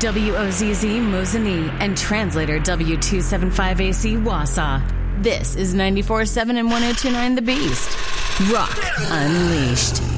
WOZZ Mosinee, and translator W275AC Wausau. This is 94.7 and 102.9 The Beast. Rock Unleashed.